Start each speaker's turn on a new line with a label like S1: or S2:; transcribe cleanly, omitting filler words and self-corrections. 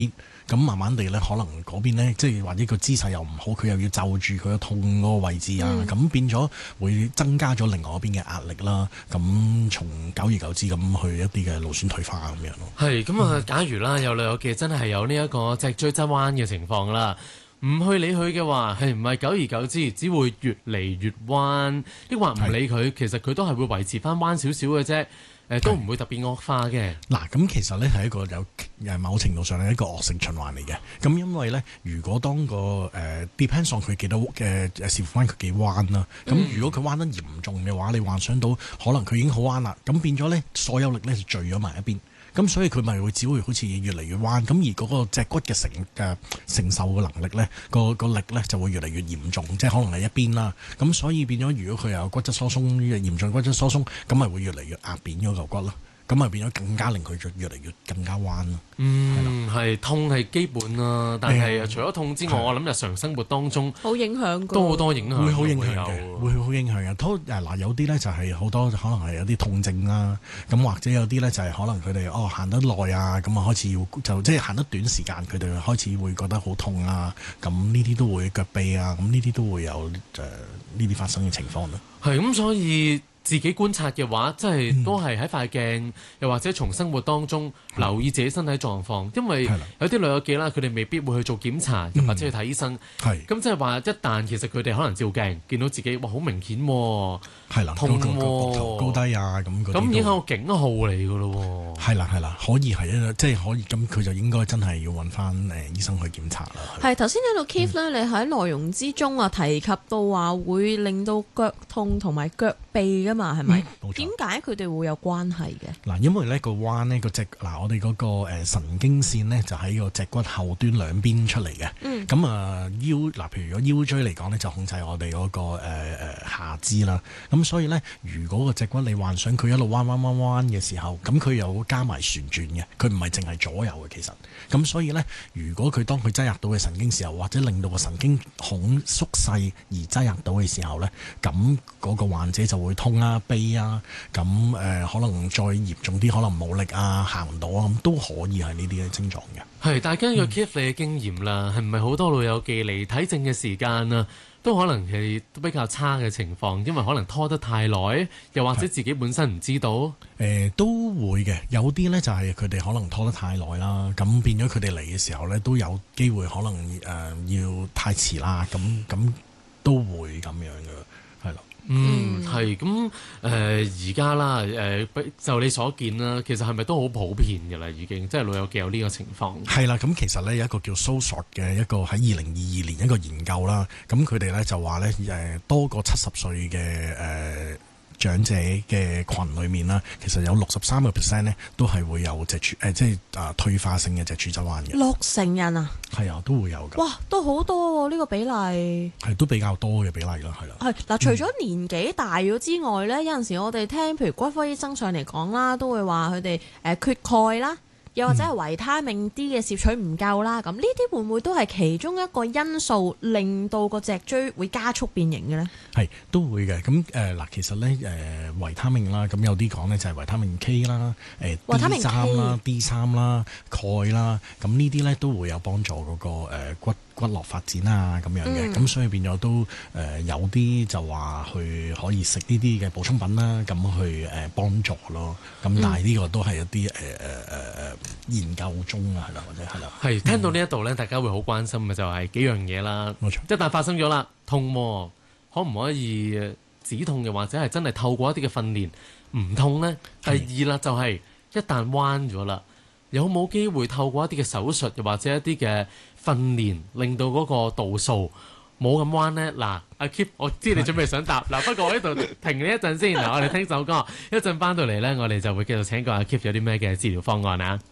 S1: 咁慢慢地咧，可能嗰邊咧，即係或者個姿勢又唔好，佢又要就住佢個痛嗰個位置啊，咁變咗會增加咗另外一邊嘅壓力啦。咁從久而久之咁去一啲嘅勞損退化咁樣咯。
S2: 係咁啊，假如啦有老友記真係有呢一個脊椎側彎嘅情況啦，唔去理佢嘅話，係唔係久而久之只會越嚟越彎？抑或唔理佢，其實佢都係會維持翻彎少少嘅啫。都唔會特別惡化嘅。
S1: 嗱，咁其實咧係一個有某程度上係一個惡性循環嚟嘅。咁因為咧，如果當個depends on 佢幾多嘅視乎翻佢幾彎啦。咁如果佢彎得嚴重嘅話，你幻想到可能佢已經好彎啦，咁變咗咧所有力咧就聚咗埋一邊。咁所以佢咪會只會好似越嚟越彎，咁而嗰個脊骨嘅承受嘅能力咧，個力咧就會越嚟越嚴重，即係可能係一邊啦。咁所以變咗，如果佢有骨質疏鬆嚴重骨質疏鬆，咁咪會越嚟越壓扁嗰嚿骨咯。咁咪變咗更加令佢越嚟越更加彎咯。
S2: 係痛係基本啊，但係除咗痛之外，我諗日常生活當中
S3: 好影響
S2: 都好多影響，
S1: 會好影響嘅，會好影響嘅。嗱，有啲咧就係好多可能係有啲痛症啦，咁或者有啲咧就係可能佢哋行得耐啊，咁啊開始就即係行得短時間，佢哋開始會覺得好痛啊，咁呢啲都會腳痹啊，咁呢啲都會有呢啲發生嘅情況咯。
S2: 係咁，所以自己觀察嘅話，即係都係喺塊鏡，又或者從生活當中留意自己身體狀況，因為有啲老友記啦，佢哋未必會去做檢查，又或者去睇醫生。咁即係話，一旦其實佢哋可能照鏡見到自己，哇，好明顯喎，痛喎，
S1: 膊頭高低啊，咁
S2: 已經係個警號嚟㗎咯喎。
S1: 係啦，可以係即係可以，咁佢就應該真係要揾翻醫生去檢查啦。
S3: 係頭先聽到 Keith 咧，你喺內容之中啊提及到話會令到腳痛同埋腳痹㗎嘛，係咪？點解佢哋會有關係嘅？嗱，
S1: 因為呢個彎呢個我哋嗰個神經線呢，就喺個脊骨後端兩邊出嚟嘅。咁譬如果腰椎嚟講呢，就控制我哋嗰個下肢啦。咁所以呢，如果個脊骨你幻想佢一路彎嘅時候，咁佢又加埋旋轉嘅，佢唔係淨係左右嘅其實。咁所以呢，如果佢當佢擠壓到嘅神經時候，或者令到個神經孔縮細而擠壓到嘅時候呢，咁嗰個患者就會痛啊、痹啊，咁可能再嚴重啲，可能冇力啊、行唔到啊，咁都可以係呢啲嘅症狀嘅。
S2: 係，但係根據 Keith 你嘅經驗啦，係唔係好多老友記嚟睇症嘅時間啊，都可能係都比較差嘅情況，因為可能拖得太耐，又或者自己本身唔知道。
S1: 都會嘅，有啲呢就係佢哋可能拖得太耐啦，咁變咗佢哋嚟嘅時候呢，都有機會可能要太遲啦，咁都會咁樣嘅，係咯。
S2: 係咁而家啦，就你所見啦，其實係咪都好普遍嘅啦？已經即係老友記有呢個情況。係
S1: 啦，咁其實呢，有一個叫 SOSORT 嘅一個喺2022年一個研究啦，咁佢哋呢就話呢，多過70歲嘅長者嘅群裏面啦，其實有63% 呢都係會有脊柱即係退化性嘅脊柱側彎嘅。
S3: 60%人啊？
S1: 係啊，都會有㗎。
S3: 哇，都好多喎！呢個比例係
S1: 都比較多嘅比例啦，係啦。
S3: 係嗱，除咗年紀大咗之外呢，有陣時我哋聽譬如骨科醫生上嚟講啦，都會話佢哋缺鈣啦。又或者係維他命 D 嘅攝取唔夠啦，咁呢啲會唔會都係其中一個因素，令到個脊椎會加速變形嘅呢？
S1: 係都會嘅。咁其實咧維他命啦，咁有啲講咧就係維他命 K 啦、D3 啦、D3 啦、鈣啦，咁呢啲咧都會有幫助嗰個骨骼發展啊咁樣嘅。咁所以變咗都有啲就話去可以食呢啲嘅補充品啦，咁去幫助咯。咁但係呢個都係一啲研究中啊，係啦，或者係啦。
S2: 係聽到呢一度咧，大家會好關心嘅就係幾樣嘢啦。
S1: 冇錯，
S2: 一旦發生咗啦，痛可唔可以止痛嘅，或者係真係透過一啲嘅訓練唔痛呢？第二啦，就係一旦彎咗啦，有冇機會透過一啲嘅手術，又或者一啲嘅訓練，令到嗰個度數冇咁彎呢？嗱，阿 Keith， 我知你準備想答嗱，不過我呢度停你一陣先。嗱，我哋聽首歌，一陣翻到嚟呢，我哋就會繼續請教阿 Keith 有啲咩嘅治療方案啊。